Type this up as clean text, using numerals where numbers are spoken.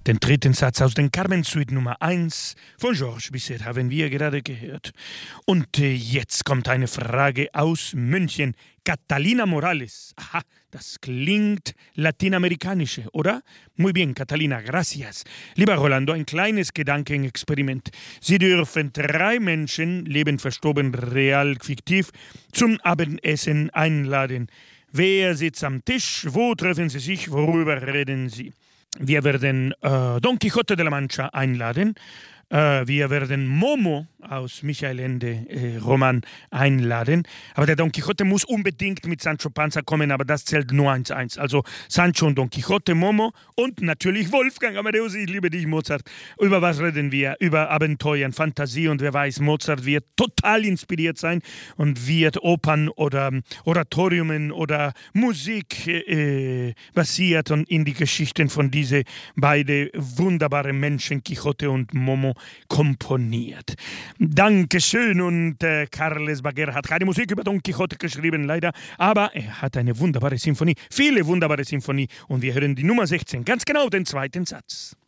Den dritten Satz aus den Carmen-Suite Nummer 1 von Georges Bizet haben wir gerade gehört. Und jetzt kommt eine Frage aus München. Catalina Morales. Aha, das klingt lateinamerikanisch, oder? Muy bien, Catalina, gracias. Lieber Rolando, ein kleines Gedankenexperiment. Sie dürfen 3 Menschen, leben verstorben, real, fiktiv, zum Abendessen einladen. Wer sitzt am Tisch? Wo treffen Sie sich? Worüber reden Sie? Wir werden Don Quixote de la Mancha einladen. Wir werden Momo aus Michael Ende Roman einladen. Aber der Don Quixote muss unbedingt mit Sancho Panza kommen, aber das zählt nur 1-1. Also Sancho und Don Quixote, Momo und natürlich Wolfgang Amadeus, ich liebe dich, Mozart. Über was reden wir? Über Abenteuern, Fantasie und wer weiß, Mozart wird total inspiriert sein und wird Opern oder Oratorien oder Musik basiert und in die Geschichten von diese beiden wunderbaren Menschen, Quixote und Momo, komponiert. Dankeschön und Carles Baguer hat keine Musik über Don Quixote geschrieben, leider, aber er hat eine wunderbare Symphonie, viele wunderbare Symphonie und wir hören die Nummer 16, ganz genau den zweiten Satz.